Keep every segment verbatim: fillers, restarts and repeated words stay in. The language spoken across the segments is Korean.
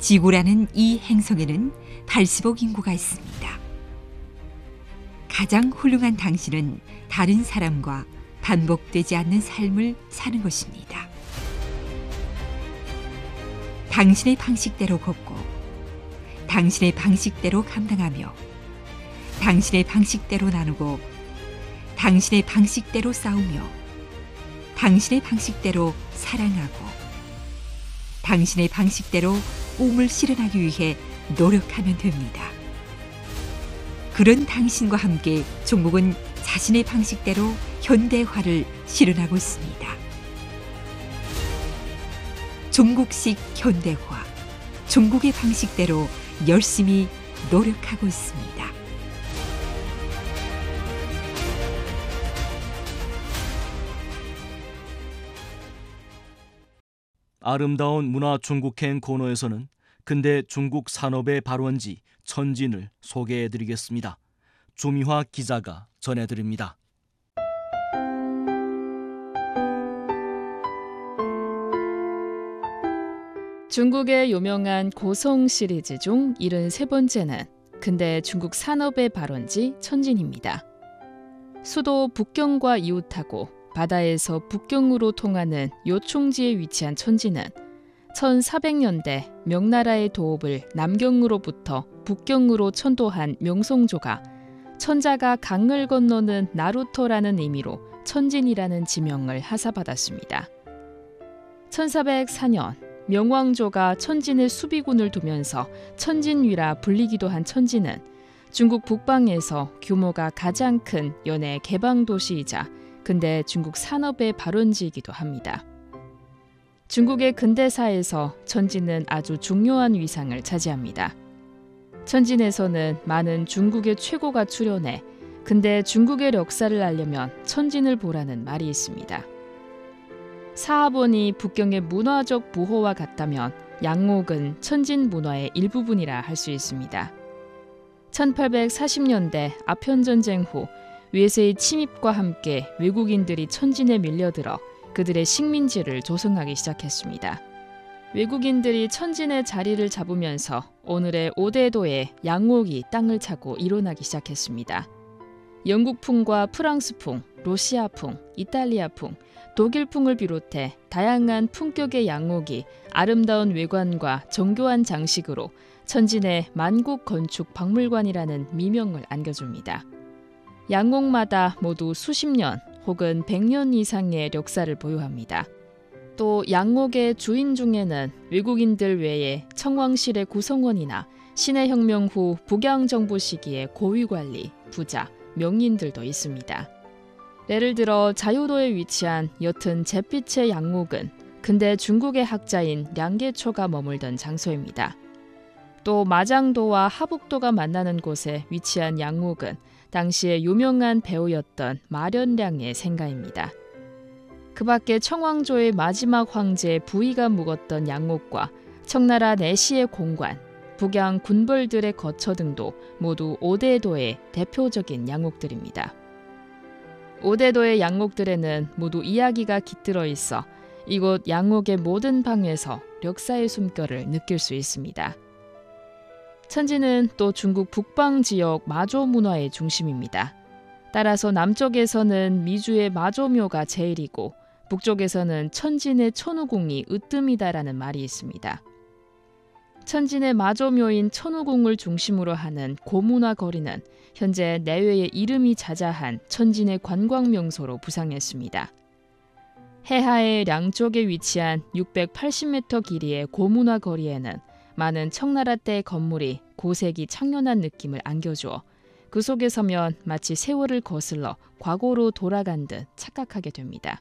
지구라는 이 행성에는 팔십억 인구가 있습니다. 가장 훌륭한 당신은 다른 사람과 반복되지 않는 삶을 사는 것입니다. 당신의 방식대로 걷고, 당신의 방식대로 감당하며, 당신의 방식대로 나누고, 당신의 방식대로 싸우며, 당신의 방식대로 사랑하고, 당신의 방식대로 꿈을 실현하기 위해 노력하면 됩니다. 그런 당신과 함께 종국은 자신의 방식대로 현대화를 실현하고 있습니다. 종국식 현대화, 종국의 방식대로 열심히 노력하고 있습니다. 아름다운 문화 중국행 코너에서는 근대 중국 산업의 발원지 천진을 소개해드리겠습니다. 조미화 기자가 전해드립니다. 중국의 유명한 고성 시리즈 중 칠십삼 번째는 근대 중국 산업의 발원지 천진입니다. 수도 북경과 이웃하고 바다에서 북경으로 통하는 요충지에 위치한 천진은 천사백 년대 명나라의 도읍을 남경으로부터 북경으로 천도한 명성조가 천자가 강을 건너는 나루터라는 의미로 천진이라는 지명을 하사받았습니다. 천사백사 년 명왕조가 천진에 수비군을 두면서 천진위라 불리기도 한 천진은 중국 북방에서 규모가 가장 큰 연해 개방도시이자 근대 중국 산업의 발원지이기도 합니다. 중국의 근대사에서 천진은 아주 중요한 위상을 차지합니다. 천진에서는 많은 중국의 최고가 출연해 근대 중국의 역사를 알려면 천진을 보라는 말이 있습니다. 사하본이 북경의 문화적 부호와 같다면 양옥은 천진 문화의 일부분이라 할 수 있습니다. 천팔백사십 년대 아편전쟁 후 외세의 침입과 함께 외국인들이 천진에 밀려들어 그들의 식민지를 조성하기 시작했습니다. 외국인들이 천진의 자리를 잡으면서 오늘의 오대도에 양옥이 땅을 차고 일어나기 시작했습니다. 영국풍과 프랑스풍, 러시아풍, 이탈리아풍, 독일풍을 비롯해 다양한 품격의 양옥이 아름다운 외관과 정교한 장식으로 천진의 만국 건축 박물관이라는 미명을 안겨줍니다. 양옥마다 모두 수십 년 혹은 백 년 이상의 역사를 보유합니다. 또 양옥의 주인 중에는 외국인들 외에 청왕실의 구성원이나 신해혁명 후 북양정부 시기의 고위관리, 부자, 명인들도 있습니다. 예를 들어 자유도에 위치한 옅은 잿빛의 양옥은 근대 중국의 학자인 량계초가 머물던 장소입니다. 또 마장도와 하북도가 만나는 곳에 위치한 양옥은 당시에 유명한 배우였던 마련량의 생가입니다. 그 밖에 청왕조의 마지막 황제 부의가 묵었던 양옥과 청나라 내시의 공관, 북양 군벌들의 거처 등도 모두 오대도의 대표적인 양옥들입니다. 오대도의 양옥들에는 모두 이야기가 깃들어 있어 이곳 양옥의 모든 방에서 역사의 숨결을 느낄 수 있습니다. 천진은 또 중국 북방 지역 마조 문화의 중심입니다. 따라서 남쪽에서는 미주의 마조묘가 제일이고 북쪽에서는 천진의 천우궁이 으뜸이다라는 말이 있습니다. 천진의 마조묘인 천우궁을 중심으로 하는 고문화 거리는 현재 내외의 이름이 자자한 천진의 관광명소로 부상했습니다. 해하의 량쪽에 위치한 육백팔십 미터 길이의 고문화 거리에는 많은 청나라 때 건물이 고색이 창연한 느낌을 안겨주어 그 속에 서면 마치 세월을 거슬러 과거로 돌아간 듯 착각하게 됩니다.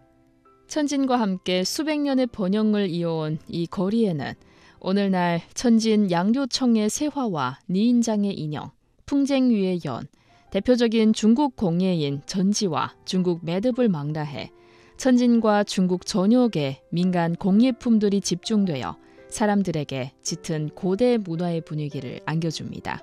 천진과 함께 수백 년의 번영을 이어온 이 거리에는 오늘날 천진 양료청의 세화와 니인장의 인형, 풍쟁위의 연, 대표적인 중국 공예인 전지와 중국 매듭을 망라해 천진과 중국 전역의 민간 공예품들이 집중되어 사람들에게 짙은 고대 문화의 분위기를 안겨줍니다.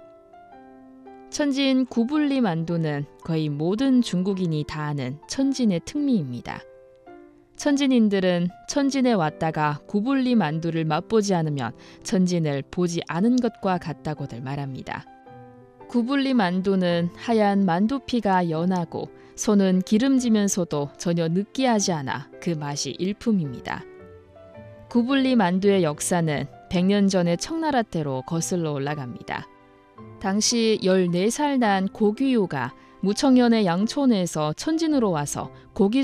천진 구불리 만두는 거의 모든 중국인이 다 아는 천진의 특미입니다. 천진인들은 천진에 왔다가 구불리 만두를 맛보지 않으면 천진을 보지 않은 것과 같다고들 말합니다. 구불리 만두는 하얀 만두피가 연하고 손은 기름지면서도 전혀 느끼하지 않아 그 맛이 일품입니다. 구불리 만두의 역사는 백 년 전의 청나라 때로 거슬러 올라갑니다. 당시 열네 살 난 고귀요가 무청년의 양촌에서 천진으로 와서 고기